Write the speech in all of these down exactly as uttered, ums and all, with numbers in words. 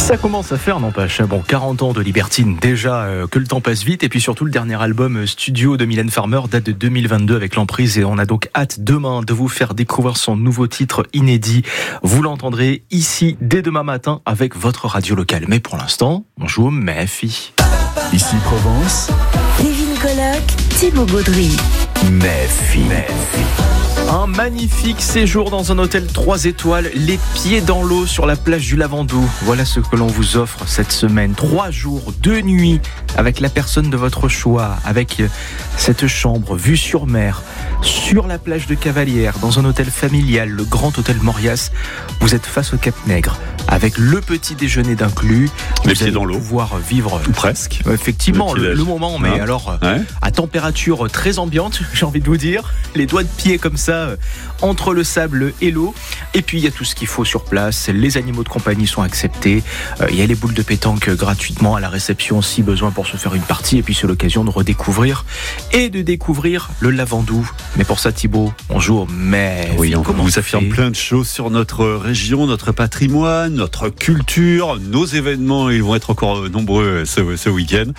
Ça commence à faire, n'empêche. Bon, quarante ans de Libertine, déjà, euh, que le temps passe vite. Et puis surtout, le dernier album studio de Mylène Farmer date de deux mille vingt-deux avec l'Emprise. Et on a donc hâte demain de vous faire découvrir son nouveau titre inédit. Vous l'entendrez ici dès demain matin avec votre radio locale. Mais pour l'instant, on joue au Méfi. Ici Provence. Kevin Colloc, Thibaut Gaudry. Méfi. Un magnifique séjour dans un hôtel trois étoiles, les pieds dans l'eau sur la plage du Lavandou. Voilà ce que l'on vous offre cette semaine. Trois jours, deux nuits, avec la personne de votre choix, avec cette chambre vue sur mer, sur la plage de Cavalière, dans un hôtel familial, le Grand Hôtel Morias. Vous êtes face au Cap Nègre, avec le petit déjeuner d'inclus. Les vous pieds allez dans l'eau. Pouvoir vivre Ou presque. Effectivement, le, le, le moment, mais ah. alors ouais. à température très ambiante, j'ai envie de vous dire, les doigts de pied comme ça euh, entre le sable et l'eau. Et puis il y a tout ce qu'il faut sur place. Les animaux de compagnie sont acceptés. Euh, il y a les boules de pétanque gratuitement à la réception si besoin pour se faire une partie. Et puis c'est l'occasion de redécouvrir et de découvrir le Lavandou. Mais pour ça, Thibaut, on joue au mais. Oui, on Comment vous on affirme fait plein de choses sur notre région, notre patrimoine, notre culture, nos événements. Ils vont être encore nombreux ce, ce week-end.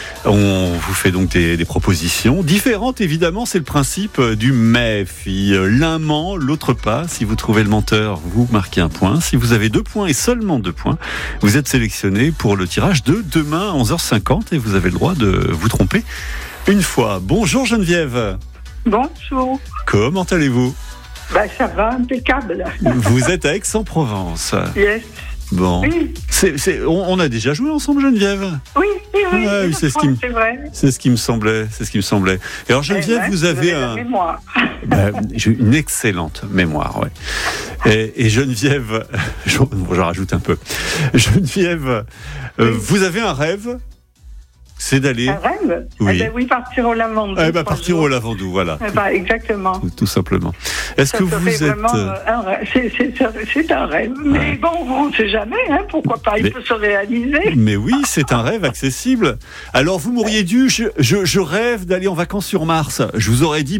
On vous fait donc des, des propositions différentes, évidemment. C'est le principe du Méfi. L'un ment, l'autre pas. Si vous trouvez le menteur, vous marquez un point. Si vous avez deux points et seulement deux points, vous êtes sélectionné pour le tirage de demain à onze heures cinquante et vous avez le droit de vous tromper une fois. Bonjour Geneviève. Bonjour. Comment allez-vous ? Ben, ça va, impeccable. Vous êtes à Aix-en-Provence. Yes. Bon. Oui. C'est, c'est, on, on a déjà joué ensemble, Geneviève ? Oui, oui, oui. Ouais, oui, c'est, ce qui me, c'est vrai. c'est ce qui me semblait. C'est ce qui me semblait. Et alors, Geneviève, Eh ben, vous avez la un, mémoire. bah, j'ai une excellente mémoire, ouais. Et, et Geneviève, je, bon, je rajoute un peu. Geneviève, euh, vous avez un rêve ? C'est d'aller. Un rêve ? Oui. Eh ben oui, partir au Lavandou. Eh ben, partir jours. au Lavandou, voilà. Eh ben, exactement. Tout, tout simplement. Est-ce Ça que serait vous êtes. vraiment, euh, un rêve. C'est, c'est, c'est un rêve. Mais Ouais. bon, on ne sait jamais, hein, pourquoi pas, il Mais- peut se réaliser. Mais oui, c'est un rêve accessible. Alors, vous m'auriez dû, je, je, je rêve d'aller en vacances sur Mars. Je vous aurais dit.